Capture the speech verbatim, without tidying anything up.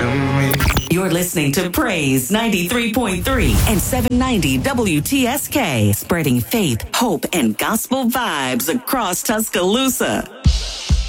to me. You're listening to Praise ninety-three point three and seven ninety W T S K, spreading faith, hope, and gospel vibes across Tuscaloosa.